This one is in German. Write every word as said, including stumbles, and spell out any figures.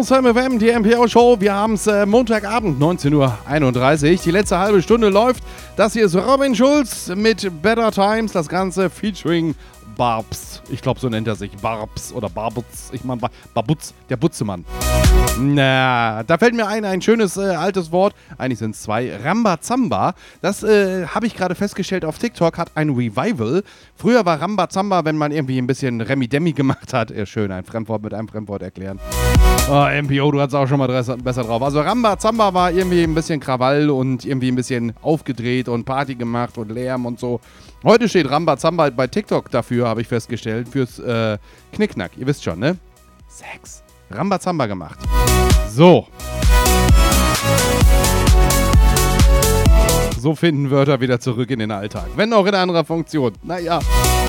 aus M F M, die M P O-Show. Wir haben es äh, Montagabend, neunzehn Uhr einunddreißig. Die letzte halbe Stunde läuft. Das hier ist Robin Schulz mit Better Times. Das Ganze featuring Barbs. Ich glaube, so nennt er sich. Barbs oder Barbutz. Ich meine, Barbutz, der Butzemann. Na, da fällt mir ein, ein schönes äh, altes Wort. Eigentlich sind es zwei. Rambazamba. Das äh, habe ich gerade festgestellt auf TikTok, hat ein Revival. Früher war Rambazamba, wenn man irgendwie ein bisschen Remi-Demi gemacht hat. Ja, schön, ein Fremdwort mit einem Fremdwort erklären. Oh, M P O, du hast auch schon mal besser drauf. Also Rambazamba war irgendwie ein bisschen Krawall und irgendwie ein bisschen aufgedreht und Party gemacht und Lärm und so. Heute steht Rambazamba bei TikTok dafür, habe ich festgestellt, fürs äh, Knickknack. Ihr wisst schon, ne? Sex. Rambazamba gemacht. So. So finden Wörter wieder zurück in den Alltag. Wenn auch in anderer Funktion. Naja.